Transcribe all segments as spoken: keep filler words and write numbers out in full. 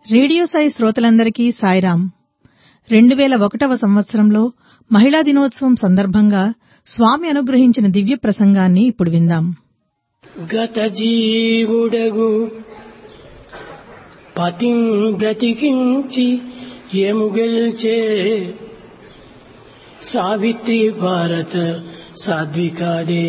Radio Sai శ్రోతలందరికీ సాయిరాం. రెండు వేల ఒకటవ సంవత్సరంలో మహిళా దినోత్సవం సందర్భంగా స్వామి అనుగ్రహించిన దివ్య ప్రసంగాన్ని ఇప్పుడు విందాం. గత జీవుడగు పతిం బ్రతికించి ఎముగెల్చే సావిత్రి భారత సాధ్వికాదే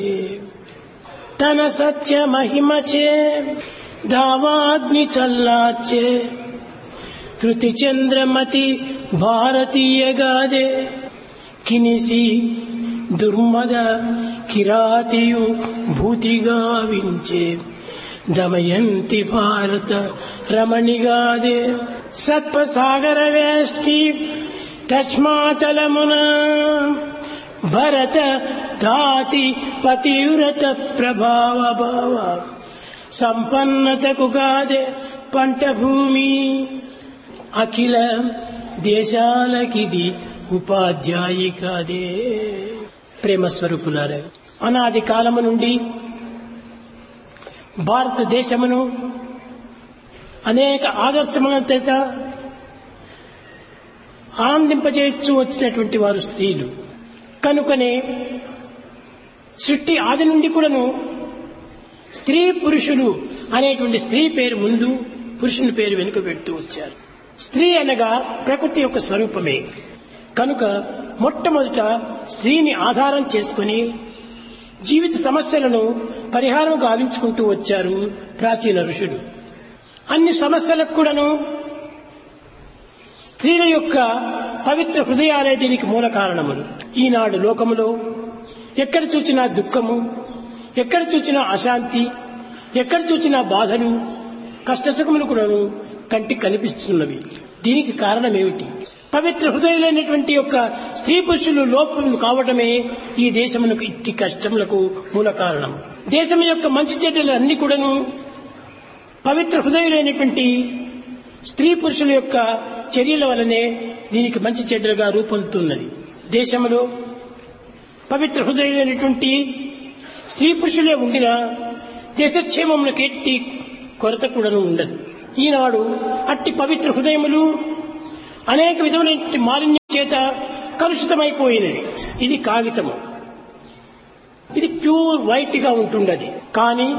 తన సత్య మహిమచే దావాగ్ని చల్లార్చే తృతి చంద్రమతి భారతీయగాదే కినిసి దుర్మద కిరాతియు భూతిగావించే దమయంతి భారత రమణిగాదే సత్పసాగర వేష్టి తస్మాతలమున భరత దాతి పతివ్రత ప్రభావ భావ సంపన్నతకు గాదే పంట భూమి అఖిల దేశాలకిది ఉపాధ్యాయి కాదే. ప్రేమ స్వరూపులారా, అనాది కాలము నుండి భారతదేశమును అనేక ఆదర్శముల చేత ఆనందింపజేస్తూ వచ్చినటువంటి వారు స్త్రీలు. కనుకనే సృష్టి ఆది నుండి కూడాను స్త్రీ పురుషులు అనేటువంటి స్త్రీ పేరు ముందు, పురుషుని పేరు వెనుక పెడుతూ వచ్చారు. స్త్రీ అనగా ప్రకృతి యొక్క స్వరూపమే. కనుక మొట్టమొదట స్త్రీని ఆధారం చేసుకుని జీవిత సమస్యలను పరిహారం గావించుకుంటూ వచ్చారు ప్రాచీన ఋషులు. అన్ని సమస్యలకు కూడాను స్త్రీల యొక్క పవిత్ర హృదయాలే దీనికి మూల కారణములు. ఈనాడు లోకములో ఎక్కడ చూచినా దుఃఖము, ఎక్కడ చూచినా అశాంతి, ఎక్కడ చూచినా బాధలు, కష్టసుఖములు కూడాను కంటికి కనిపిస్తున్నవి. దీనికి కారణమేమిటి? పవిత్ర హృదయులైనటువంటి యొక్క స్త్రీ పురుషులు లోపం కావటమే ఈ దేశమునకు ఇట్టి కష్టములకు మూల కారణం. దేశం యొక్క మంచి చెడ్డలు అన్ని కూడాను పవిత్ర హృదయులైనటువంటి స్త్రీ పురుషుల యొక్క చర్యల వలనే దీనికి మంచి చెడ్డలుగా రూపొందుతున్నది. దేశంలో పవిత్ర హృదయులైనటువంటి స్త్రీ పురుషులే ఉండినా దేశక్షేమములకు ఎట్టి కొరత కూడాను ఉండదు. ఈనాడు అట్టి పవిత్ర హృదయములు అనేక విధమైన మాలిన్యం చేత కలుషితమైపోయినవి. ఇది కాగితము, ఇది ప్యూర్ వైట్ గా ఉంటుండది. కానీ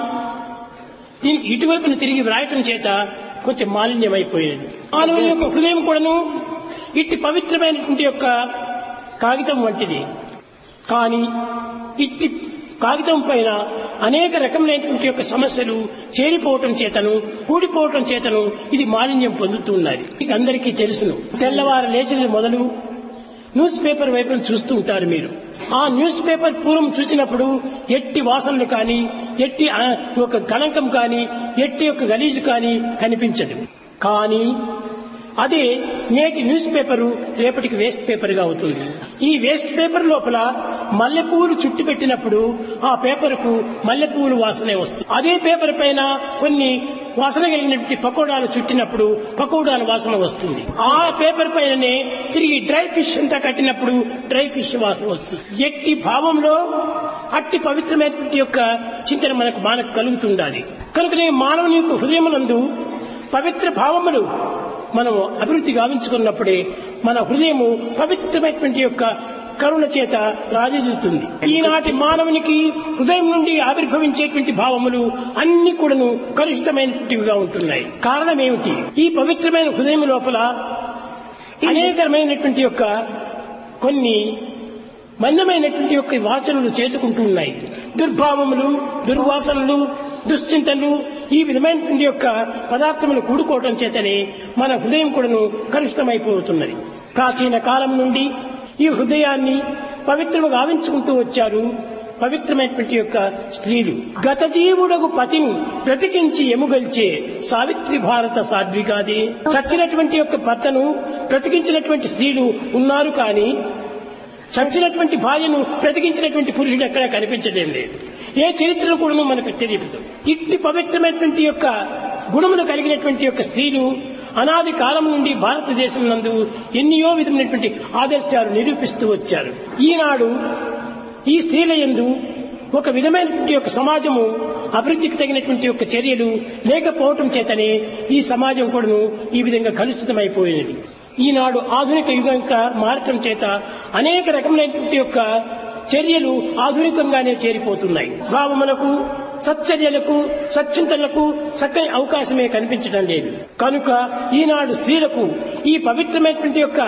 దీనికి ఇటువైపును తిరిగి వ్రాయటం చేత కొంచెం మాలిన్యమైపోయినది. మానవుని యొక్క హృదయం కూడాను ఇట్టి పవిత్రమైనటువంటి యొక్క కాగితం వంటిది. కానీ ఇట్టి కాగితం పైన అనేక రకములైనటువంటి యొక్క సమస్యలు చేరిపోవటం చేతను, కూడిపోవటం చేతను ఇది మాలిన్యం పొందుతున్నది. మీకు అందరికీ తెలుసును. తెల్లవారు లేచినది మొదలు న్యూస్ పేపర్ వైపును చూస్తూ ఉంటారు మీరు. ఆ న్యూస్ పేపర్ పూర్వం చూసినప్పుడు ఎట్టి వాసనలు కానీ, ఎట్టి ఒక గణకం కానీ, ఎట్టి యొక్క గలీజు కానీ కనిపించదు. కానీ అదే నేటి న్యూస్ పేపరు రేపటికి వేస్ట్ పేపర్ గా అవుతుంది. ఈ వేస్ట్ పేపర్ లోపల మల్లెపూలు చుట్టి పెట్టినప్పుడు ఆ పేపర్కు మల్లెపూలు వాసనే వస్తుంది. అదే పేపర్ పైన కొన్ని వాసన కలిగినటువంటి పకోడాలు చుట్టినప్పుడు పకోడాల వాసన వస్తుంది. ఆ పేపర్ పైననే తిరిగి డ్రై ఫిష్ అంతా కట్టినప్పుడు డ్రై ఫిష్ వాసన వస్తుంది. ఎట్టి భావంలో అట్టి పవిత్రమైనటువంటి యొక్క చింతన మనకు మనకు కలుగుతుండాలి. కనుకనే మానవుని యొక్క హృదయమునందు పవిత్ర భావములు మనము అభివృద్ధి గావించుకున్నప్పుడే మన హృదయము పవిత్రమైనటువంటి యొక్క కరుణ చేత రాజిల్లుతుంది. ఈనాటి మానవునికి హృదయం నుండి ఆవిర్భవించేటువంటి భావములు అన్ని కూడాను కలుషితమైనటువంటివిగా ఉంటున్నాయి. కారణం ఏమిటి? ఈ పవిత్రమైన హృదయం లోపల అనేకమైనటువంటి యొక్క కొన్ని మందమైనటువంటి యొక్క వాసనలు చేతుకుంటూ ఉన్నాయి. దుర్భావములు, దుర్వాసనలు, దుశ్చింతలు, ఈ విధమైనటువంటి యొక్క పదార్థములు కూడుకోవటం చేతనే మన హృదయం కూడాను కలుషితమైపోతున్నది. ప్రాచీన కాలం నుండి ఈ హృదయాన్ని పవిత్రము గావించుకుంటూ వచ్చారు పవిత్రమైనటువంటి యొక్క స్త్రీలు. గత జీవుడకు పతిని బ్రతికించి ఎముగల్చే సావిత్రి భారత సాధ్వికాది. చచ్చినటువంటి యొక్క భర్తను బ్రతికించినటువంటి స్త్రీలు ఉన్నారు, కానీ చచ్చినటువంటి భార్యను బ్రతికించినటువంటి పురుషుడు ఎక్కడా కనిపించడం లేదు. ఏ చరిత్రలో కూడా మనకు తెలియదు. ఇట్టి పవిత్రమైనటువంటి యొక్క గుణములు కలిగినటువంటి యొక్క స్త్రీలు అనాది కాలం నుండి భారతదేశం నందు ఎన్నో విధమైనటువంటి ఆదర్శాలు నిరూపిస్తూ వచ్చారు. ఈనాడు ఈ స్త్రీల యందు ఒక విధమైనటువంటి యొక్క సమాజము అభివృద్ధికి తగినటువంటి యొక్క చర్యలు లేకపోవటం చేతనే ఈ సమాజం కూడాను ఈ విధంగా కలుషితమైపోయినది. ఈనాడు ఆధునిక యుగంగా మారటం చేత అనేక రకమైనటువంటి యొక్క చర్యలు ఆధునికంగానే చేరిపోతున్నాయి. భావములకు, సచ్చర్యలకు, సచ్చింతనలకు చక్కని అవకాశమే కనిపించడం లేదు. కనుక ఈనాడు స్త్రీలకు ఈ పవిత్రమైనటువంటి యొక్క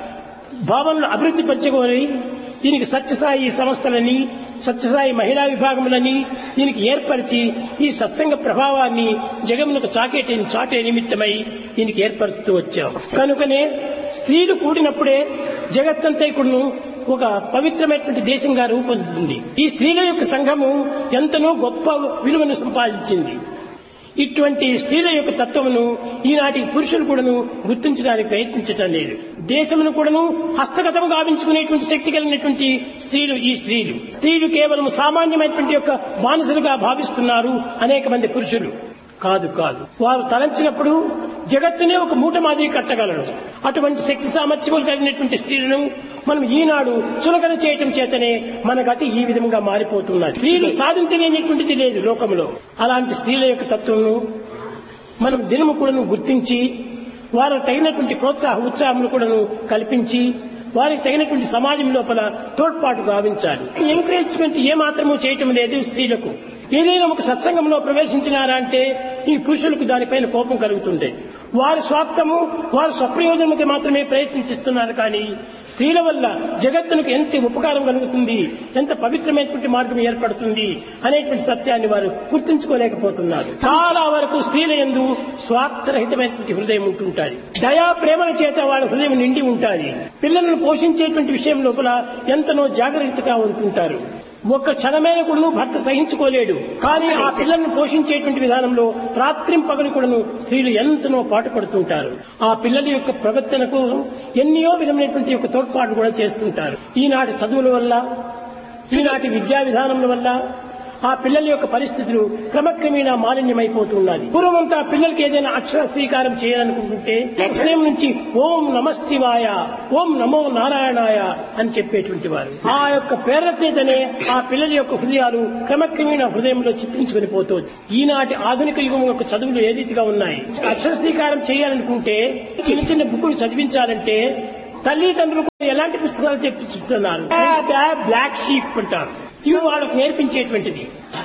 భావనలు అభివృద్ధి పరచుకొని దీనికి సత్యసాయి సంస్థలని, సత్యసాయి మహిళా విభాగములని దీనికి ఏర్పరిచి ఈ సత్సంగ ప్రభావాన్ని జగమునకు చాకేటి చాటే నిమిత్తమై దీనికి ఏర్పరుస్తూ వచ్చాం. కనుకనే స్త్రీలు కూడినప్పుడే జగత్తంతా కూడాను ఒక పవిత్రమైనటువంటి దేశంగా రూపొందుతుంది. ఈ స్త్రీల యొక్క సంఘము ఎంతనో గొప్ప విలువను సంపాదించింది. ఇటువంటి స్త్రీల యొక్క తత్వమును ఈనాటి పురుషులు కూడాను గుర్తించడానికి ప్రయత్నించటం లేదు. దేశమును కూడాను హస్తగతము గావించుకునేటువంటి శక్తి కలిగినటువంటి స్త్రీలు ఈ స్త్రీలు. స్త్రీలు కేవలం సామాన్యమైనటువంటి యొక్క బానిసలుగా భావిస్తున్నారు అనేక మంది పురుషులు. కాదు కాదు వారు తలంచినప్పుడు జగత్తునే ఒక మూట మాదిరి కట్టగలరు. అటువంటి శక్తి సామర్థ్యములు కలిగినటువంటి స్త్రీలను మనం ఈనాడు చులకన చేయటం చేతనే మన గతి ఈ విధంగా మారిపోతున్నది. స్త్రీలు సాధించలేనటువంటిది లేదు లోకంలో. అలాంటి స్త్రీల యొక్క తత్వము మనం దినము కూడాను గుర్తించి వారికి తగినటువంటి ప్రోత్సాహ ఉత్సాహములు కూడాను కల్పించి వారికి తగినటువంటి సమాజం లోపల తోడ్పాటు గావించాలి. ఎంకరేజ్మెంట్ ఏమాత్రమూ చేయటం లేదు స్త్రీలకు. ఏదైనా ఒక సత్సంగంలో ప్రవేశించినారా అంటే ఈ పురుషులకు దానిపైన కోపం కలుగుతుండే. వారి స్వార్థము, వారి స్వప్రయోజనముకి మాత్రమే ప్రయత్నిస్తున్నారు. కానీ స్త్రీల వల్ల జగత్తునికి ఎంత ఉపకారం కలుగుతుంది, ఎంత పవిత్రమైనటువంటి మార్గం ఏర్పడుతుంది అనేటువంటి సత్యాన్ని వారు గుర్తించుకోలేకపోతున్నారు. చాలా వరకు స్త్రీల యందు స్వార్థరహితమైనటువంటి హృదయం ఉంటుంటాయి. దయా ప్రేమల చేత వాళ్ళ హృదయం నిండి ఉంటాయి. పిల్లలను పోషించేటువంటి విషయం లోపల ఎంతనో జాగ్రత్తగా ఉంటుంటారు. ఒక్క క్షణమైన కూడాను భర్త సహించుకోలేడు. కానీ ఆ పిల్లలను పోషించేటువంటి విధానంలో రాత్రింపగలు కూడాను స్త్రీలు ఎంతనో పాటుపడుతుంటారు. ఆ పిల్లల యొక్క ప్రవర్తనకు ఎన్నో విధమైనటువంటి యొక్క తోడ్పాటు కూడా చేస్తుంటారు. ఈనాటి చదువుల వల్ల, ఈనాటి విద్యా విధానముల వల్ల ఆ పిల్లల యొక్క పరిస్థితులు క్రమక్రమేణా మాలిన్యమైపోతున్నది. పూర్వమంతా పిల్లలకి ఏదైనా అక్షర స్వీకారం చేయాలనుకుంటుంటే హృదయం నుంచి ఓం నమః శివాయ, ఓం నమో నారాయణాయ అని చెప్పేటువంటి వారు. ఆ యొక్క ప్రేరణ చేతనే ఆ పిల్లల యొక్క హృదయాలు క్రమక్రమేణా హృదయంలో చిత్రించుకుని పోతుంది. ఈనాటి ఆధునిక యుగం యొక్క చదువులు ఏ రీతిగా ఉన్నాయి. అక్షర స్వీకారం చేయాలనుకుంటే చిన్న చిన్న బుక్కులు చదివించాలంటే తల్లిదండ్రులు ఎలాంటి పుస్తకాలు తెప్పిస్తున్నారు? బ్లాక్ షీప్ అంటారు. ఇవి వాళ్ళకు నేర్పించేటువంటిది.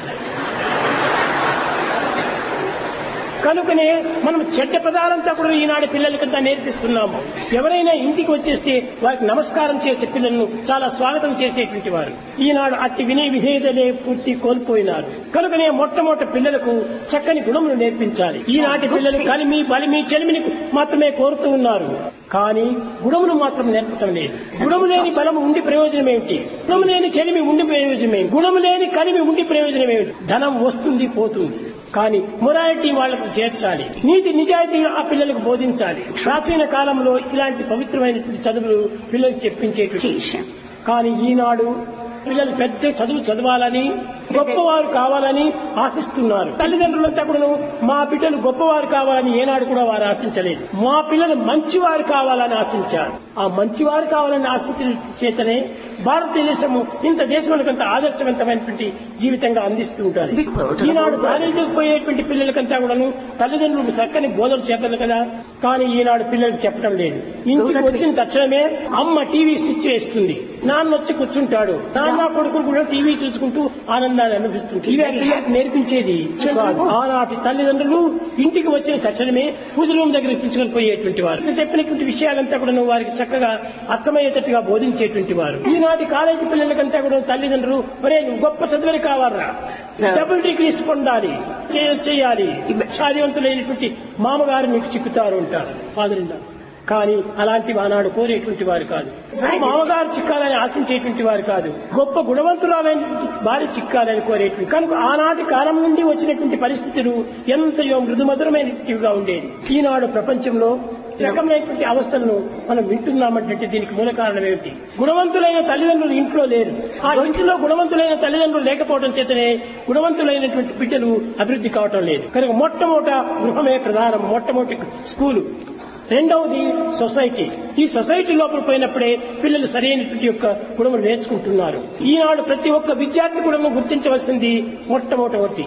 కనుకనే మనం చెడ్డ పదాలంతా కూడా ఈనాడు పిల్లలకంతా నేర్పిస్తున్నాము. ఎవరైనా ఇంటికి వచ్చేస్తే వారికి నమస్కారం చేసే పిల్లలను చాలా స్వాగతం చేసేటువంటి వారు ఈనాడు అట్టి వినయ విధేయతలే పూర్తి కోల్పోయినారు. కనుకనే మొట్టమొదటి పిల్లలకు చక్కని గుణములు నేర్పించాలి. ఈనాటి పిల్లలు కలిమి బలిమి చెలిమిని మాత్రమే కోరుతూ ఉన్నారు. కానీ గుణములు మాత్రం నేర్పటం లేదు. గుణము లేని బలము ఉండి ప్రయోజనం ఏమిటి? గుణము లేని చెలిమి ఉండి ప్రయోజనం ఏమిటి? గుణము లేని కలిమి ఉండి ప్రయోజనం ఏమిటి? ధనం వస్తుంది పోతుంది. కానీ మొరాలిటీ వాళ్లకు చేర్చాలి. నీతి నిజాయితీ ఆ పిల్లలకు బోధించాలి. ప్రాచీన కాలంలో ఇలాంటి పవిత్రమైనటువంటి చదువులు పిల్లలకు చెప్పించేటువంటి. కానీ ఈనాడు పిల్లలు పెద్ద చదువు చదవాలని, గొప్పవారు కావాలని ఆశిస్తున్నారు. తల్లిదండ్రులంతా కూడా మా బిడ్డలు గొప్పవారు కావాలని ఏనాడు కూడా వారు ఆశించలేదు. మా పిల్లలు మంచివారు కావాలని ఆశించారు. ఆ మంచివారు కావాలని ఆశించిన చేతనే భారతదేశము ఇంత దేశములకంత ఆదర్శవంతమైనటువంటి జీవితంగా అందిస్తూ ఉంటారు. ఈనాడు కాలేజీకి పోయేటువంటి పిల్లలకంతా కూడాను తల్లిదండ్రులు చక్కని బోధనలు చెప్పాలి కదా. కానీ ఈనాడు పిల్లలకు చెప్పడం లేదు. ఇంటికి వచ్చిన తక్షణమే అమ్మ టీవీ స్విచ్ వేస్తుంది, నాన్న వచ్చి కూర్చుంటాడు, నాన్న కొడుకులు కూడా టీవీ చూసుకుంటూ ఆనందాన్ని అనుభవిస్తుంది. ఇవే పిల్లలకు నేర్పించేది కాదు. ఆనాటి తల్లిదండ్రులు ఇంటికి వచ్చిన తక్షణమే పూజ రూమ్ దగ్గర పిలుచుకొని పోయేటువంటి వారు. చెప్పినటువంటి విషయాలంతా కూడా వారికి చక్కగా అర్థమయ్యేటట్టుగా బోధించేటువంటి వారు. ఈనాటి కాలేజీ పిల్లలకంతా కూడా తల్లిదండ్రులు ఒరే గొప్ప చదువుని కావాలరా, డబుల్ డిగ్రీస్ పొందాలి, చేయాలి, సాధ్యవంతులైనటువంటి మామగారు మీకు చిక్కుతారు ఉంటారు ఫాదర్ ఇన్ లా. కానీ అలాంటి ఆనాడు కోరేటువంటి వారు కాదు. మామగారు చిక్కాలని ఆశించేటువంటి వారు కాదు. గొప్ప గుణవంతురాలైన భార్య చిక్కాలని కోరేటువంటి. కనుక ఆనాటి కాలం నుండి వచ్చినటువంటి పరిస్థితులు ఎంతయో మృదుమధురమైనటివిగా ఉండేది. ఈనాడు ప్రపంచంలో రకమైనటువంటి అవస్థలను మనం వింటున్నామంటే దీనికి మూల కారణం ఏమిటి? గుణవంతులైన తల్లిదండ్రులు ఇంట్లో లేరు. ఆ ఇంట్లో గుణవంతులైన తల్లిదండ్రులు లేకపోవడం చేతనే గుణవంతులైనటువంటి బిడ్డలు అభివృద్ధి కావటం లేదు. కనుక మొట్టమొదట గృహమే ప్రధానం, మొట్టమొదటి స్కూలు. రెండవది సొసైటీ. ఈ సొసైటీ లోపల పోయినప్పుడే పిల్లలు సరైనటువంటి యొక్క గుణములు నేర్చుకుంటున్నారు. ఈనాడు ప్రతి ఒక్క విద్యార్థి కూడా గుర్తించవలసింది మొట్టమొదటి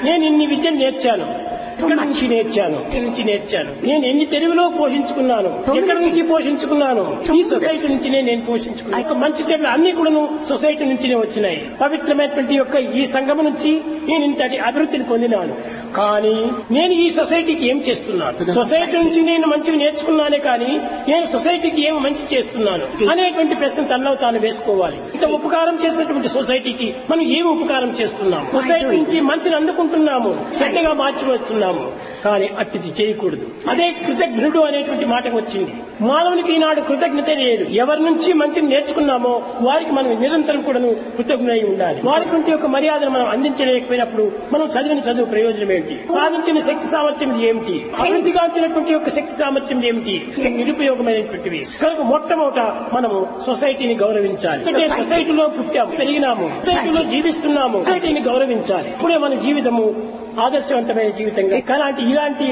నేను ఇన్ని విద్యను నేర్చాను, ఇక్కడ నుంచి నేర్చాను, ఇక్కడ నుంచి నేర్చాను, నేను ఎన్ని తెలుగులో పోషించుకున్నాను, ఎక్కడి నుంచి పోషించుకున్నాను, ఈ సొసైటీ నుంచినే నేను పోషించుకున్నాను. ఒక మంచి చెడ్ల అన్ని కూడాను సొసైటీ నుంచినే వచ్చినాయి. పవిత్రమైనటువంటి యొక్క ఈ సంఘం నుంచి నేను ఇంతటి అభివృద్ధిని పొందినాను. కానీ నేను ఈ సొసైటీకి ఏం చేస్తున్నాను? సొసైటీ నుంచి నేను మంచిగా నేర్చుకున్నానే కానీ నేను సొసైటీకి ఏం మంచి చేస్తున్నాను అనేటువంటి ప్రశ్న తనలో తాను వేసుకోవాలి. ఇంత ఉపకారం చేసినటువంటి సొసైటీకి మనం ఏమి ఉపకారం చేస్తున్నాం? సొసైటీ నుంచి మంచిని అందుకుంటున్నాము, చెడ్డగా మార్చివస్తున్నాము. కానీ అట్టిది చేయకూడదు. అదే కృతజ్ఞుడు అనేటువంటి మాట వచ్చింది. మానవునికి ఈనాడు కృతజ్ఞత లేదు. ఎవరి నుంచి మంచిని నేర్చుకున్నామో వారికి మనం నిరంతరం కూడా కృతజ్ఞులై ఉండాలి. వారికి నుండి ఒక మర్యాదను మనం అందించలేకపోయినప్పుడు మనం చదివిన చదువు ప్రయోజనం ఏమిటి? సాధించిన శక్తి సామర్థ్యం ఏమిటి? అభివృద్ధిగాంచినటువంటి యొక్క శక్తి సామర్థ్యం ఏమిటి? నిరుపయోగమైనటువంటివి. కనుక మొట్టమొదట మనము సొసైటీని గౌరవించాలి. అంటే సొసైటీలో పుట్టాము, పెరిగినాము, సొసైటీలో జీవిస్తున్నాము, సొసైటీని గౌరవించాలి. ఇప్పుడే మన జీవితము ఆదర్శవంతమైన జీవితంగా. అలాంటి ఇలాంటి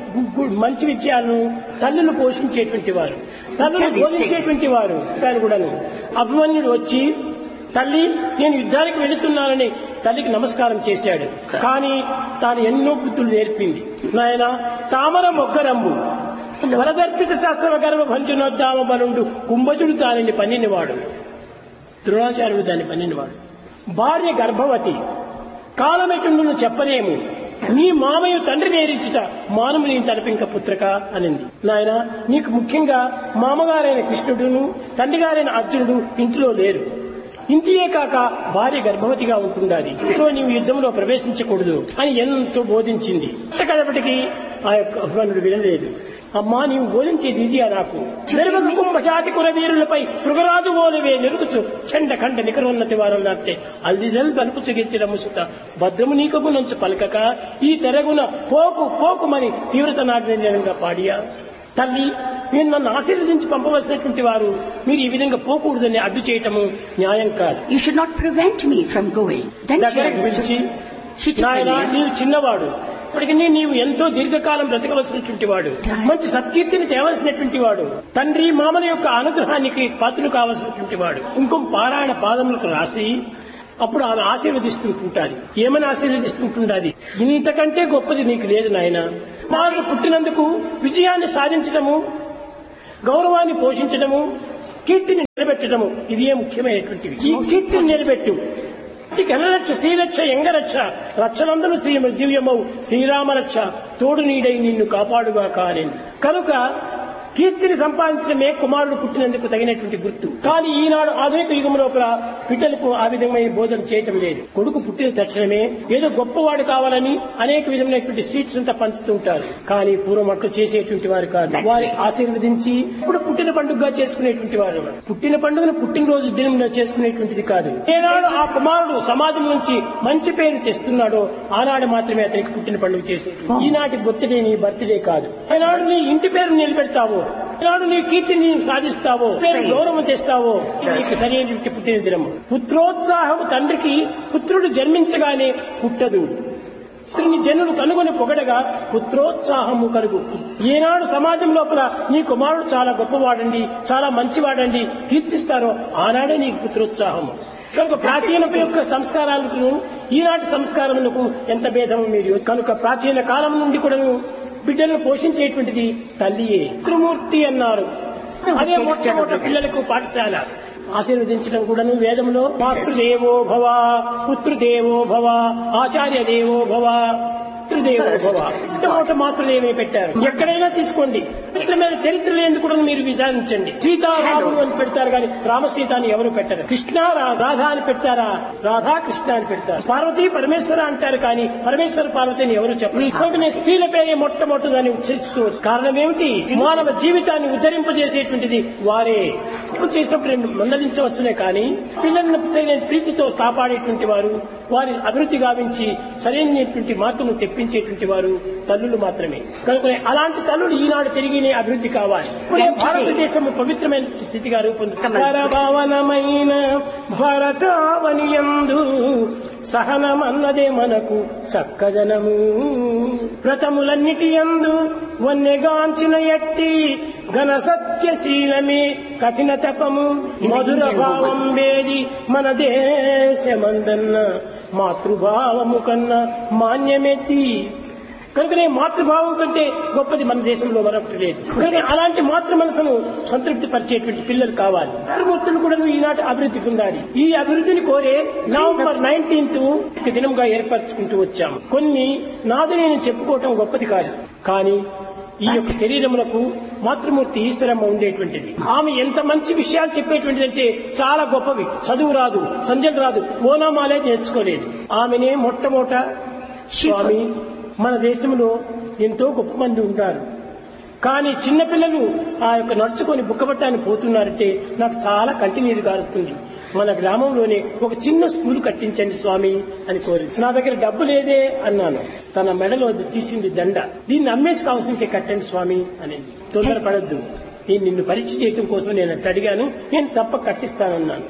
మంచి విషయాలను తల్లులు పోషించేటువంటి వారు, తల్లులు బోధించేటువంటి వారు. కానీ కూడాను అభిమన్యుడు వచ్చి తల్లి నేను యుద్ధానికి వెళుతున్నానని తల్లికి నమస్కారం చేశాడు. కానీ తాను ఎన్నో బుద్ధులు నేర్పింది. నాయన తామర మొగ్గరంబు వరదర్పిత శాస్త్రవ గర్వ భంజునోద్దామ బలుండు కుంభజుడు దానిని పన్నినవాడు, ద్రోణాచార్యుడు దాన్ని పన్నినవాడు. భార్య గర్భవతి, కాలమెటుండును చెప్పలేము, నీ మామయ్య తండ్రి నేరిచుట మానము నీ తలపింక పుత్రక అనింది. నాయన నీకు ముఖ్యంగా మామగారైన కృష్ణుడును తండ్రి గారైన అర్జునుడు ఇంటిలో లేరు. ఇంటియే కాక భార్య గర్భవతిగా ఉంటుండాలి, ఇంట్లో నీవు యుద్ధంలో ప్రవేశించకూడదు అని ఎంతో బోధించింది. కడపటికి ఆ యొక్క అభిమన్యుడు వినలేదు. అమ్మా నీవు బోధించేది ఇది నాకు మెరుగు కుంభజాతి కురవీరులపై మృగరాజు ఓలివే నెరుగుచు చండ ఖండ నికరోన్నతి వారు నాటే అల్దిజల్ బలుపుచు గెచ్చిన ముసుత భద్రము నీకము నుంచి పలకక ఈ తెరగున పోకు పోకుమని తీవ్రత నాటిన పాడియా. తల్లి నేను నన్ను ఆశీర్వదించి పంపవలసినటువంటి వారు మీరు ఈ విధంగా పోకూడదని అడ్డు చేయటము న్యాయం కాదు. You should not prevent me from going. Then దగ్గరికి పిలిచి నాయన నీవు చిన్నవాడు, ఇప్పటికీ నీవు ఎంతో దీర్ఘకాలం బ్రతకవలసినటువంటి వాడు, మంచి సత్కీర్తిని తేవలసినటువంటి వాడు, తండ్రి మామల యొక్క అనుగ్రహానికి పాత్రలు కావలసినటువంటి వాడు. కుంకుమ పారాయణ పాదములకు రాసి అప్పుడు ఆమె ఆశీర్వదిస్తుంటుంటాది. ఏమని ఆశీర్వదిస్తుంటుండాది? ఇంతకంటే గొప్పది నీకు లేదు నాయన. మాకు పుట్టినందుకు విజయాన్ని సాధించడము, గౌరవాన్ని పోషించడము, కీర్తిని నిలబెట్టడము ఇదే ముఖ్యమైనటువంటివి. ఈ కీర్తిని నిలబెట్టు. ఘనరక్ష శ్రీరక్ష ఎంగరక్ష రక్షలందరూ శ్రీ దివ్యమౌ శ్రీరామరక్ష తోడు నీడై నిన్ను కాపాడుగా కాని. కనుక కీర్తిని సంపాదించడమే కుమారుడు పుట్టినందుకు తగినటువంటి గుర్తు. కానీ ఈనాడు ఆధునిక యుగం లోపల బిడ్డలకు ఆ విధమైన బోధన చేయటం లేదు. కొడుకు పుట్టిన తక్షణమే ఏదో గొప్పవాడు కావాలని అనేక విధమైనటువంటి స్వీట్స్ అంతా పంచుతుంటారు. కానీ పూర్వం అట్లు చేసేటువంటి వారు కాదు. వారి ఆశీర్వదించి ఇప్పుడు పుట్టిన పండుగగా చేసుకునేటువంటి వారు. పుట్టిన పండుగను పుట్టినరోజు దినంలో చేసుకునేటువంటిది కాదు. ఏనాడు ఆ కుమారుడు సమాజం నుంచి మంచి పేరు తెస్తున్నాడో ఆనాడు మాత్రమే అతనికి పుట్టిన పండుగ చేసేది. ఈనాటి బర్త్డే నీ బర్త్డే కాదు. ఏనాడు నీ ఇంటి పేరు నిలబెడతావో, ఈనాడు నీ కీర్తిని సాధిస్తావో, పేరు గౌరవం తెస్తావో నీకు సరైనటువంటి పుట్టిన దినము. పుత్రోత్సాహం తండ్రికి పుత్రుడు జన్మించగానే పుట్టదు. పుత్రుని జనులు కనుగొని పొగడగా పుత్రోత్సాహము కలుగు. ఏనాడు సమాజం లోపల నీ కుమారుడు చాలా గొప్పవాడండి, చాలా మంచివాడండి కీర్తిస్తారో ఆనాడే నీకు పుత్రోత్సాహము. కనుక ప్రాచీన యొక్క సంస్కారాలకు ఈనాటి సంస్కారములకు ఎంత భేదము మీరు. కనుక ప్రాచీన కాలం నుండి కూడా బిడ్డలను పోషించేటువంటిది తల్లియే. త్రిమూర్తి అన్నారు. అదే మొట్టమొదటి పిల్లలకు పాఠశాల. ఆశీర్వదించడం కూడాను వేదంలో మాతృదేవో భవ, పుత్రదేవో భవ, ఆచార్య దేవో భవ, పితృదేవో భవ. మొట్టమొదటి మాతృదేవే పెట్టారు. ఎక్కడైనా తీసుకోండి. ఇట్లమైన చరిత్రలు ఎందుకు కూడా మీరు విచారించండి. సీతారాముడు అని పెడతారు కానీ రామసీత అని ఎవరు పెట్టరు. కృష్ణ రాధా అని పెడతారా? రాధా కృష్ణ అని పెడతారు. పార్వతి పరమేశ్వర అంటారు కానీ పరమేశ్వర పార్వతిని ఎవరు చెప్పరు. స్త్రీల పేరే మొట్టమొదటిదాన్ని ఉచ్చరిస్తూ కారణం ఏమిటి? మానవ జీవితాన్ని ఉద్ధరింపజేసేటువంటిది వారే. చేసినప్పుడు రెండు మందలించవచ్చునే కానీ పిల్లలను ప్రీతితో కాపాడేటువంటి వారు, వారి అభివృద్ధి గావించి సరైనటువంటి మార్పును తెప్పించేటువంటి వారు తల్లులు మాత్రమే. కనుక అలాంటి తల్లులు ఈనాడు తిరిగి అభివృద్ధి కావాలి. ఇప్పుడే భారతదేశం పవిత్రమైన స్థితిగా రూపొందుతుంది. భావనమైన భరతావనియందు సహనమన్నదే మనకు చక్కదనము. వ్రతములన్నిటి యందు వన్నెగాంచిన ఎట్టి ఘన సత్యశీలమే కఠిన తపము. మధుర భావం వేది మన దేశమందన్న మాతృభావము కన్నా మాన్యమెత్తి. కనుకనే మాతృభావం కంటే గొప్పది మన దేశంలో మరొకటి లేదు. కనుక అలాంటి మాతృ మనసును సంతృప్తి పరిచేటువంటి పిల్లలు కావాలి. మాతృమూర్తులు కూడా ఈనాటి అభివృద్ధి పొందాలి. ఈ అభివృద్ధిని కోరే నవంబర్ నైన్టీన్త్ దినంగా ఏర్పరచుకుంటూ వచ్చాము. కొన్ని నాది నేను చెప్పుకోవటం గొప్పది కాదు, కానీ ఈ యొక్క శరీరములకు మాతృమూర్తి ఈశ్వరమ్మ ఉండేటువంటిది. ఆమె ఎంత మంచి విషయాలు చెప్పేటువంటిది అంటే చాలా గొప్పవి. చదువు రాదు, సంధ్యలు రాదు, ఓనామాలే నేర్చుకోలేదు. ఆమెనే మొట్టమొదట స్వామి మన దేశంలో ఎంతో గొప్ప మంది ఉంటారు, కానీ చిన్నపిల్లలు ఆ యొక్క నడుచుకొని బుక్కబట్టాన్ని పోతున్నారంటే నాకు చాలా కంటినీరు గారుస్తుంది. మన గ్రామంలోనే ఒక చిన్న స్కూల్ కట్టించండి స్వామి అని కోరి, నా దగ్గర డబ్బు లేదే అన్నాను. తన మెడలో తీసింది దండ, దీన్ని అమ్మేసి కావాల్సింటే కట్టండి స్వామి అని. తొందరపడద్దు, నేను నిన్ను పరీక్ష చేయడం కోసం నేను అట్టు అడిగాను, నేను తప్ప కట్టిస్తానన్నాను.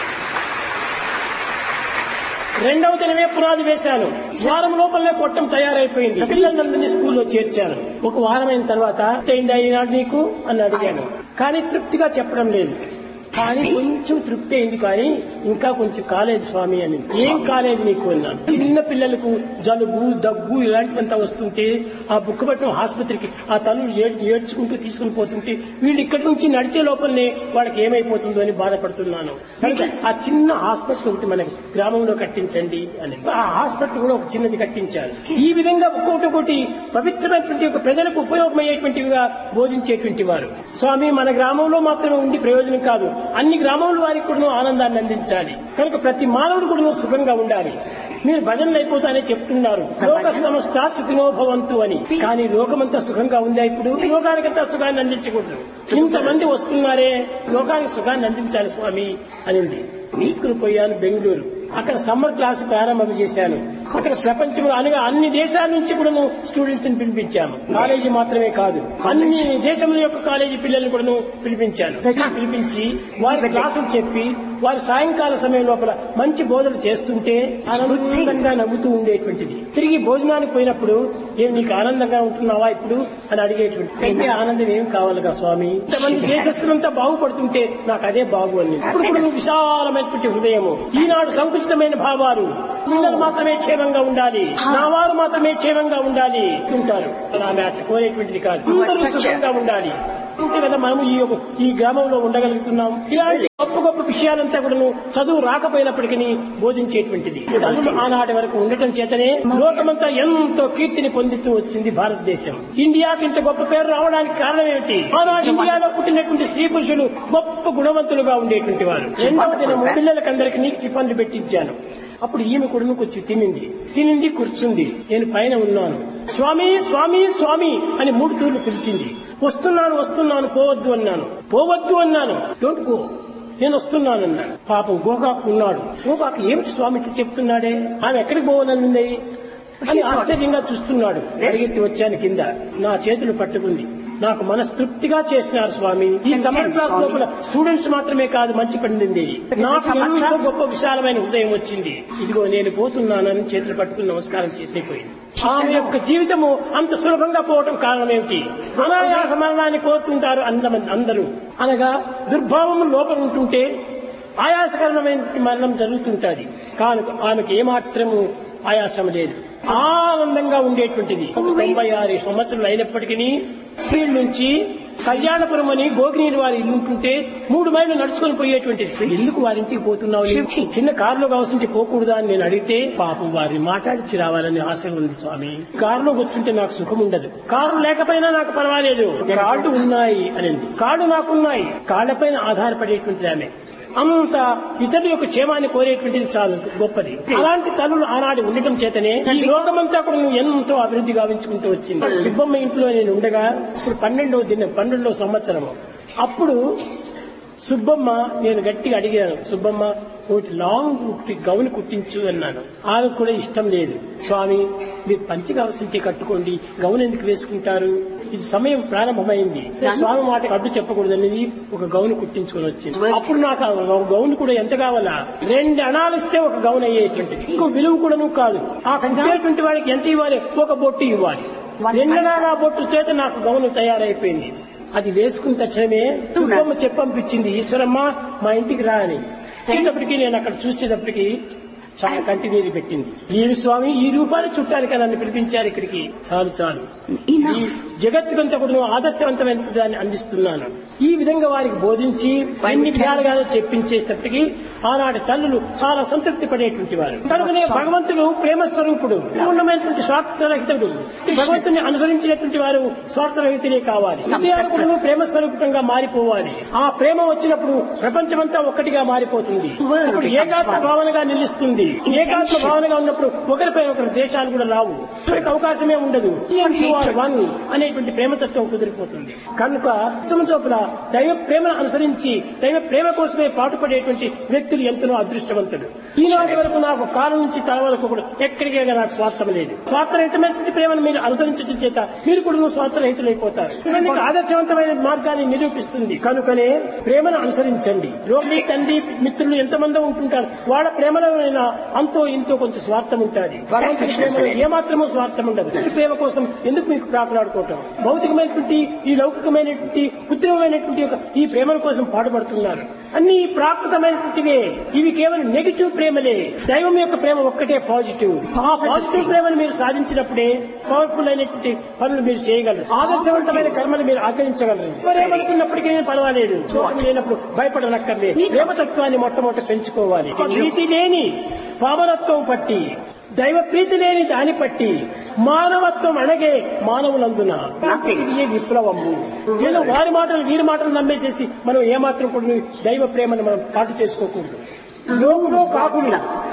రెండవ దినమే పునాది వేశాను. వారం లోపలనే కొట్టం తయారైపోయింది. పిల్లలందరినీ స్కూల్లో చేర్చాను. ఒక వారం అయిన తర్వాత అయిందా ఈనాడు నీకు అని అడిగాను, కానీ తృప్తిగా చెప్పడం లేదు. కానీ కొంచెం తృప్తి అయింది, కానీ ఇంకా కొంచెం కాలేదు స్వామి అని. ఏం కాలేదు నీకు అన్నాను. చిన్న పిల్లలకు జలుబు దగ్గు ఇలాంటివంతా వస్తుంటే ఆ బుక్కపట్నం ఆసుపత్రికి ఆ తల్లులు ఏడ్చుకుంటూ తీసుకుని పోతుంటే వీళ్ళు ఇక్కడి నుంచి నడిచే లోపలనే వాళ్ళకి ఏమైపోతుందో అని బాధపడుతున్నాను. ఆ చిన్న హాస్పిటల్ ఒకటి మన గ్రామంలో కట్టించండి అని. ఆ హాస్పిటల్ కూడా ఒక చిన్నది కట్టించారు. ఈ విధంగా ఒక్కొక్కటి ఒకటి పవిత్రమైనటువంటి ఒక ప్రజలకు ఉపయోగమయ్యేటువంటివిగా బోధించేటువంటి వారు. స్వామి మన గ్రామంలో మాత్రమే ఉండి ప్రయోజనం కాదు, అన్ని గ్రామాల వారికి కూడా ఆనందాన్ని అందించాలి. కనుక ప్రతి మానవుడు కూడా సుఖంగా ఉండాలి. మీరు భజనలు అయిపోతానే చెప్తున్నారు, లోక సమస్త సుఖినో భవంతు అని. కానీ లోకమంతా సుఖంగా ఉందా? ఇప్పుడు లోకానికంతా సుఖాన్ని అందించకూడదు. ఇంతమంది వస్తున్నారే, లోకానికి సుఖాన్ని అందించాలి స్వామి అనింది. తీసుకుని పోయాను బెంగళూరు. అక్కడ సమ్మర్ క్లాస్ ప్రారంభం చేశాను. అక్కడ ప్రపంచంలో అనగా అన్ని దేశాల నుంచి కూడా స్టూడెంట్స్ ని పిలిపించాము. కాలేజీ మాత్రమే కాదు, అన్ని దేశముల యొక్క కాలేజీ పిల్లల్ని కూడా పిలిపించాను. పిలిపించి వారి క్లాసులు చెప్పి వారి సాయంకాల సమయం లోపల మంచి బోధనలు చేస్తుంటే ఆనందంగా నవ్వుతూ ఉండేటువంటిది. తిరిగి భోజనానికి పోయినప్పుడు ఏం నీకు ఆనందంగా ఉంటున్నావా ఇప్పుడు అని అడిగేటువంటి. అయితే ఆనందం ఏం కావాలిగా స్వామి, ఇంతమంది దేశస్తులంతా బాగుపడుతుంటే నాకు అదే బాగు అని. ఇప్పుడు కూడా విశాలమైనటువంటి హృదయము, ఈనాడు సంకుచితమైన భావాలు, పిల్లలు మాత్రమే క్షేమంగా ఉండాలి, నా వారు మాత్రమే క్షేమంగా ఉండాలి ఉంటారు. ఆమె అట్లా కోరేటువంటిది కాదు, అందరూ సుఖంగా ఉండాలి. ఉంటే కదా మనము ఈ ఈ గ్రామంలో ఉండగలుగుతున్నాం. ఇలాంటి గొప్ప గొప్ప విషయాలంతా కూడా చదువు రాకపోయినప్పటికీ బోధించేటువంటిది తల్లులు ఆనాటి వరకు ఉండటం చేతనే లోకమంతా ఎంతో కీర్తిని పొందుతూ వచ్చింది భారతదేశం. ఇండియాకి ఇంత గొప్ప పేరు రావడానికి కారణం ఏమిటి? ఆనాడు ఇండియాలో పుట్టినటువంటి స్త్రీ పురుషులు గొప్ప గుణవంతులుగా ఉండేటువంటి వారు. రెండవ దినము పిల్లలకందరికీ టిఫన్లు పెట్టించాను. అప్పుడు ఈమె కొడుకు వచ్చి తినింది తినింది కూర్చుంది. నేను పైన ఉన్నాను. స్వామి స్వామి స్వామి అని మూడు తూర్లు పిలిచింది. వస్తున్నాను వస్తున్నాను పోవద్దు అన్నాను. పోవద్దు అన్నాను. డోంట్ గో, నేను వస్తున్నానన్నాడు. పాపం గోకాకు ఉన్నాడు. గోకాకు ఏమిటి స్వామి ఇట్లా చెప్తున్నాడే, ఆమె ఎక్కడికి పోవాలనుంది అని ఆశ్చర్యంగా చూస్తున్నాడు. పరిగెత్తి వచ్చాను కింద, నా చేతులు పట్టుకుంది. నాకు మనస్తృప్తిగా చేసినారు స్వామి. ఈ సమ్మర్ క్లాస్ లోపల స్టూడెంట్స్ మాత్రమే కాదు మంచి పండింది. నాకు ఎంతో గొప్ప విశాలమైన హృదయం వచ్చింది. ఇదిగో నేను పోతున్నానని చేతులు పట్టుకుని నమస్కారం చేసేపోయింది. ఆమె యొక్క జీవితము అంత సులభంగా పోవటం కారణం ఏమిటి? అనాయాస మరణాన్ని కోరుతుంటారు అందమంది అందరూ. అనగా దుర్భావము లోపల ఉంటుంటే ఆయాసకరమైన మరణం జరుగుతుంటది. కానీ ఆమెకు ఏమాత్రము ఆయాసం లేదు, ఆనందంగా ఉండేటువంటిది. తొంభై ఆరు సంవత్సరాలు అయినప్పటికీ సీడ్ నుంచి కళ్యాణపురం అని గోగినీరు వారి ఇల్లు ఉంటుంటే మూడు మైళ్ళు నడుచుకొని పోయేటువంటిది. ఎందుకు వారింటికి పోతున్నావు, చిన్న కారులో కావాల్సింటే పోకూడదా అని నేను అడిగితే పాపం వారిని మాట్లాడిచ్చి రావాలని ఆశ ఉంది స్వామి. కారులో కూర్చుంటే నాకు సుఖం ఉండదు, కారు లేకపోయినా నాకు పర్వాలేదు, కాళ్ళు ఉన్నాయి అనింది. కాళ్ళు నాకున్నాయి, కాళ్లపైన ఆధారపడేటువంటిది ఆమె. అంత ఇతరుల యొక్క క్షేమాన్ని కోరేటువంటిది చాలా గొప్పది. అలాంటి తల్లులు ఆనాడు ఉండటం చేతనే ఈ లోకమంతా కూడా నువ్వు ఎంతో అభివృద్ధి గావించుకుంటూ వచ్చింది. సుబ్బమ్మ ఇంట్లో నేను ఉండగా ఇప్పుడు పన్నెండవ దినం పన్నెండవ సంవత్సరము. అప్పుడు సుబ్బమ్మ నేను గట్టిగా అడిగాను, సుబ్బమ్మ ఒకటి లాంగ్ గౌన్ కుట్టించు అన్నాను. ఆమెకు కూడా ఇష్టం లేదు. స్వామి మీరు పంచి కావాల్సింటే కట్టుకోండి, గౌన్ ఎందుకు వేసుకుంటారు, ఇది సమయం ప్రారంభమైంది, స్వామి మాట అడ్డు చెప్పకూడదనేది ఒక గౌన్ కుట్టించుకొని వచ్చింది. అప్పుడు నాకు ఆ గౌన్ కూడా ఎంత కావాలా, రెండు అణాలు ఇస్తే ఒక గౌన్ అయ్యేటువంటిది. ఇంకో విలువ కూడా కాదు. ఆ కుట్టేటువంటి వాడికి ఎంత ఇవ్వాలి, ఒక బొట్టు ఇవ్వాలి. రెండనాల బొట్టు చేత నాకు గౌన్ తయారైపోయింది. అది వేసుకున్న తక్షణమే సుబ్బమ్మ చెప్పంపించింది, ఈశ్వరమ్మ మా ఇంటికి రా అని. వచ్చేటప్పటికి నేను అక్కడ చూసేటప్పటికి చాలా కంటినీరు పెట్టింది. ఏమి స్వామి ఈ రూపాన్ని చుట్టానికి నన్ను పిలిపించారు ఇక్కడికి, చాలు చాలు, ఈ జగత్తుకంతా కూడా ఆదర్శవంతమైన దాన్ని అందిస్తున్నాను. ఈ విధంగా వారికి బోధించి ఎన్ని విధాలుగానో చెప్పించేటప్పటికీ ఆనాటి తల్లులు చాలా సంతృప్తి పడేటువంటి వారు. కనుకనే భగవంతుడు ప్రేమ స్వరూపుడు, పూర్ణమైనటువంటి స్వార్థరహితుడు. భగవంతుని అనుసరించినటువంటి వారు స్వార్థరహితులే కావాలి. హృదయాలు ప్రేమ స్వరూపంగా మారిపోవాలి. ఆ ప్రేమ వచ్చినప్పుడు ప్రపంచమంతా ఒక్కటిగా మారిపోతుంది. అప్పుడు ఏకాత్మ భావనగా నిలుస్తుంది. ఏకాత్మ భావనగా ఉన్నప్పుడు ఒకరిపై ఒకరి దేశాలు కూడా రావు, ఒకరికి అవకాశమే ఉండదు. వన్ అనేటువంటి ప్రేమతత్వం కుదిరిపోతుంది. కనుక ఉత్తమ చోపుల దైవ ప్రేమను అనుసరించి దైవ ప్రేమ కోసమే పాటుపడేటువంటి వ్యక్తులు ఎంతనో అదృష్టవంతుడు. ఈనాటి వరకు నాకు కాలం నుంచి తల వరకు కూడా ఎక్కడికే నాకు స్వార్థం లేదు. స్వార్థరహితమైనటువంటి ప్రేమను మీరు అనుసరించడం చేత మీరు కూడా స్వార్థరహితులైపోతారు. ఇవన్నీ ఆదర్శవంతమైన మార్గాన్ని నిరూపిస్తుంది. కనుకనే ప్రేమను అనుసరించండి. రోగి తండ్రి మిత్రులు ఎంతమంది ఉంటుంటారు, వాళ్ళ ప్రేమలో అంతో ఇంతో కొంచెం స్వార్థం ఉంటుంది. భగవంతుడి ప్రేమలో ఏమాత్రమూ స్వార్థం ఉండదు. ఈ ప్రేమ కోసం ఎందుకు మీకు ప్రాకులాడుకోవటం? భౌతికమైనటువంటి ఈ లౌకికమైనటువంటి కృత్రిమమైనటువంటి ఈ ప్రేమల కోసం పాటుపడుతున్నారు. అన్ని ప్రాకృతమైనటువంటివే. ఇవి కేవలం నెగిటివ్ ప్రేమలే. దైవం యొక్క ప్రేమ ఒక్కటే పాజిటివ్. ఆ పాజిటివ్ ప్రేమను మీరు సాధించినప్పుడే పవర్ఫుల్ అయినటువంటి పనులు మీరు చేయగలరు. ఆదర్శవంతమైన కర్మలు మీరు ఆచరించగలరు. ఎవరేమనుకున్నప్పటికీ పర్వాలేదు, దోషం లేనప్పుడు భయపడనక్కర్లేదు. ప్రేమతత్వాన్ని మొట్టమొదటి పెంచుకోవాలి. ప్రీతి లేని పావనత్వం పట్టి, దైవ ప్రీతి లేని దాని పట్టి మానవత్వం అణగే మానవులందున ఇది విప్లవము. ఏదో వారి మాటలు వీరి మాటలు నమ్మేసేసి మనం ఏమాత్రం కూడా దైవ ప్రేమను మనం పాటు చేసుకోకూడదు. లోకులో కాకులు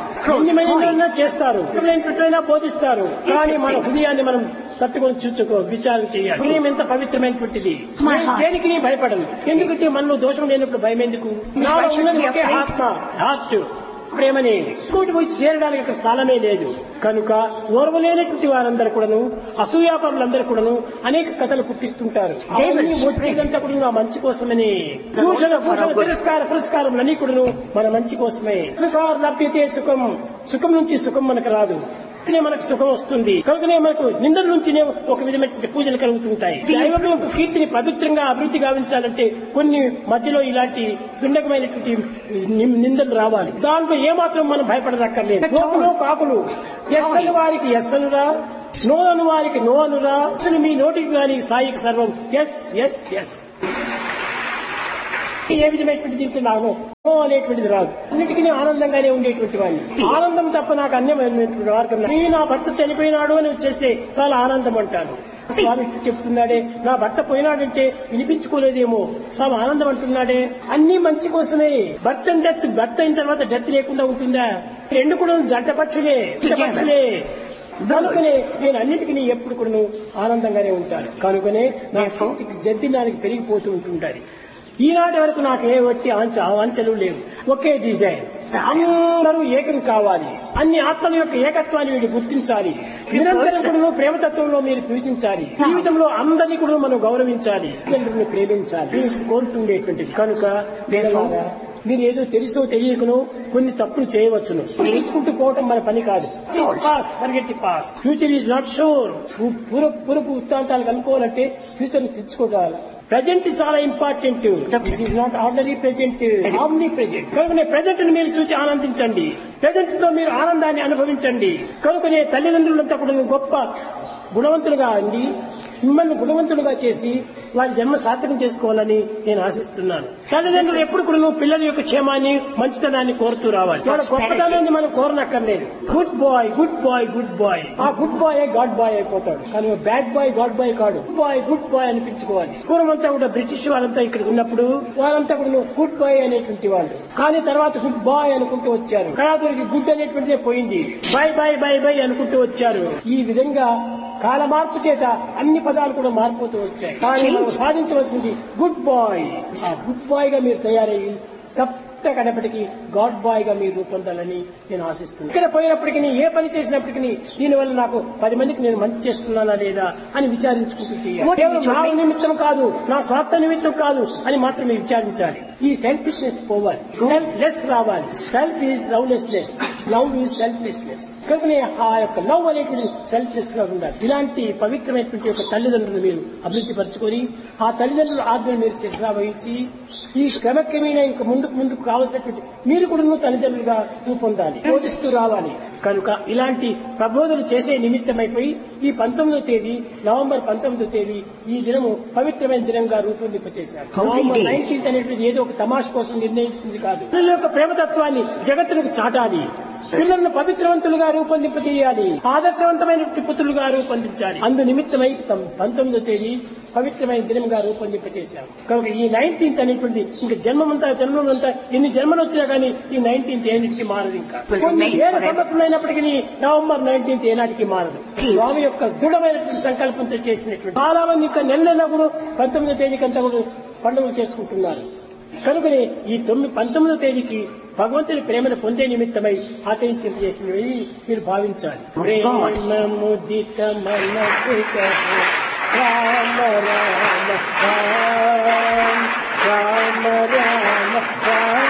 ఎన్ని చేస్తారు, ఎట్లయినా బోధిస్తారు, కానీ మన హృదయాన్ని మనం తట్టుకొని చూసుకో విచారణ చేయాలి. హృదయం ఎంత పవిత్రమైనటువంటిది. దేనికి నీ భయపడను. ఎందుకంటే మనలో దోషం లేనప్పుడు భయం ఎందుకు? నాలో ఉన్నది ఒకే ఆత్మ, హార్ట్ ప్రేమనే. ఇంకోటి పోయి చేరడానికి అక్కడ స్థలమే లేదు. కనుక ఓర్వలేనటువంటి వారందరూ కూడాను, అసూయాపరులందరూ కూడాను అనేక కథలు పుట్టిస్తుంటారు. అవన్నీ వచ్చేదంతా కూడా నా మంచి కోసమని. దూషణ భూషణ తిరస్కార పురస్కారములన్నీ కూడాను మన మంచి కోసమే. సుఖార్ లభ్యతే సుఖం, సుఖం నుంచి సుఖం మనకు రాదు, మనకు సుఖం వస్తుంది. కనుకనే మనకు నిందల నుంచినే ఒక విధమైన పూజలు కలుగుతుంటాయి. దైవం యొక్క కీర్తిని పవిత్రంగా అభివృద్ధి గావించాలంటే కొన్ని మధ్యలో ఇలాంటి దుండకమైనటువంటి నిందలు రావాలి. దాంట్లో ఏమాత్రం మనం భయపడనక్కర్లేదు. కోకులు కాకులు ఎస్ అని వారికి ఎస్ అనురా, నో అను వారికి నో అనురా. అసలు మీ నోటికి కానీ సాయికి సర్వం ఎస్ ఎస్ ఎస్. ఏ విధమైనటువంటి దీంట్లో నాకు అనేటువంటిది రాదు. అన్నిటికీ ఆనందంగానే ఉండేటువంటి వాడిని. ఆనందం తప్ప నాకు అన్యమైనటువంటి మార్గం. నేను నా భర్త చనిపోయినాడు అని వచ్చేస్తే చాలా ఆనందం అంటాను. స్వామి చెప్తున్నాడే, నా భర్త పోయినాడంటే వినిపించుకోలేదేమో, స్వామి ఆనందం అంటున్నాడే. అన్ని మంచి కోసమే. భర్త డెత్, భర్త అయిన తర్వాత డెత్ లేకుండా ఉంటుందా? రెండు కూడా జంట పక్షులే, పక్షులే. కనుకనే నేను అన్నిటికీ ఎప్పుడు కూడా ఆనందంగానే ఉంటాను. కనుకనే నా శక్తికి జద్దినానికి పెరిగిపోతూ ఉంటుంటారు. ఈనాటి వరకు నాకు ఏ వట్టి అంచెలు లేవు. ఒకే డిజైన్. అందరూ ఏకం కావాలి. అన్ని ఆత్మల యొక్క ఏకత్వాన్ని వీడు గుర్తించాలి. నిరంతరం కూడా ప్రేమతత్వంలో మీరు పూజించాలి. జీవితంలో అందరినీ కూడా మనం గౌరవించాలి, అందరిని ప్రేమించాలి కోరుతుండేటువంటిది. కనుక మీరు ఏదో తెలుసో తెలియకనో కొన్ని తప్పులు చేయవచ్చును. నేర్చుకుంటూ పోవటం మన పని కాదు. Pass forget the pass. Future is not sure. పూర్వపు వృత్తాంతాలు కనుక్కోవాలంటే ఫ్యూచర్ ని తెచ్చుకోవాలి. ప్రజెంట్ చాలా important. This is not ordinary present, omni present. కనుకనే ప్రజెంట్ ని మీరు చూసి ఆనందించండి. ప్రజెంట్ లో మీరు ఆనందాన్ని అనుభవించండి. కనుకనే తల్లిదండ్రులంతా కూడా గొప్ప గుణవంతులుగా అండి మిమ్మల్ని గుణవంతులుగా చేసి వారి జన్మ సార్థకం చేసుకోవాలని నేను ఆశిస్తున్నాను. తల్లిదండ్రులు ఎప్పుడు కూడా పిల్లల యొక్క క్షేమాన్ని, మంచితనాన్ని కోరుతూ రావాలి. వాళ్ళ గొప్పతనాన్ని మనం కోరనక్కర్లేదు. Good bye good bye good bye. ఆ గుడ్ బాయ్ గాడ్ బాయ్ అయిపోతాడు. కానీ బ్యాడ్ బాయ్ గాడ్ బాయ్ కాడు. Good bye good bye అనిపించుకోవాలి. పూర్వమంతా కూడా బ్రిటిష్ వాళ్ళంతా ఇక్కడ ఉన్నప్పుడు వాళ్ళంతా కూడా గుడ్ బాయ్ అనేటువంటి వాళ్ళు, కానీ తర్వాత గుడ్ బాయ్ అనుకుంటూ వచ్చారు. కళాతురికి గుడ్ అనేటువంటిదే పోయింది. బై బై బై బై అనుకుంటూ వచ్చారు. ఈ విధంగా కాల మార్పు చేత అన్ని పదాలు కూడా మారిపోతూ వచ్చాయి. కానీ మనం సాధించవలసింది గుడ్ బాయ్. ఆ గుడ్ బాయ్ గా మీరు తయారయ్యి తప్ప కడపటికి గాడ్ బాయ్ గా మీరు రూపొందాలని నేను ఆశిస్తున్నాను. ఇక్కడ పోయినప్పటికీ ఏ పని చేసినప్పటికీ దీనివల్ల నాకు పది మందికి నేను మంచి చేస్తున్నానా లేదా అని విచారించుకుంటూ చేయాలి. నా నిమిత్తం కాదు, నా స్వార్థ నిమిత్తం కాదు అని మాత్రమే విచారించాలి. ఈ సెల్ఫిష్నెస్ పోవాలి, సెల్ఫ్ లెస్ రావాలి. Self is lovelessness, love is selflessness. కనుకనే ఆ యొక్క లవ్ అనేది సెల్ఫ్లెస్ గా ఉండాలి. ఇలాంటి పవిత్రమైనటువంటి యొక్క తల్లిదండ్రులు మీరు అభివృద్ధి పరచుకొని ఆ తల్లిదండ్రుల ఆజ్ఞలు మీరు శిక్షణ వహించి ఈ క్రమక్రమేణా ఇంక ముందుకు ముందుకు కావలసినటువంటి మీరు కూడా తల్లిదండ్రులుగా రూపొందాలి, బోధిస్తూ రావాలి. కనుక ఇలాంటి ప్రబోధనలు చేసే నిమిత్తమైపోయి ఈ పంతొమ్మిదో తేదీ నవంబర్ పంతొమ్మిదో తేదీ ఈ దినము పవిత్రమైన దినంగా రూపొందింపచేశారు. నవంబర్ నైన్టీన్త్ అనేటువంటి ఏదో ఒక తమాష కోసం నిర్ణయించింది కాదు. పిల్లల యొక్క ప్రేమతత్వాన్ని జగత్తులకు చాటాలి, పిల్లలను పవిత్రవంతులుగా రూపొందింపచేయాలి, ఆదర్శవంతమైన పుత్రులుగా రూపొందించాలి. అందు నిమిత్తమై పంతొమ్మిదో తేదీ పవిత్రమైన దినంగా రూపొందింపచేశారు. కనుక ఈ నైన్టీన్త్ అనేటువంటిది ఇంకా జన్మమంతా జన్మమంతా ఎన్ని జన్మలు వచ్చినా కానీ ఈ నైన్టీన్త్ ఏనాటికి మారదు. ఇంకా కొన్ని వేల సంవత్సరం అయినప్పటికీ నవంబర్ నైన్టీన్త్ ఏనాటికి మారదు. స్వామి యొక్క దృఢమైనటువంటి సంకల్పంతో చేసినటువంటి చాలా మంది ఇంకా నెల నెల కూడా పంతొమ్మిదో తేదీకంతా కూడా పండుగలు చేసుకుంటున్నారు. కనుకనే ఈ తొమ్మిది పంతొమ్మిదో తేదీకి భగవంతుని ప్రేమను పొందే నిమిత్తమై ఆచరించేసినవి మీరు భావించాలి. ప్రేమ ముదిత మనసు రామ రామ రామ రామ రామ రామ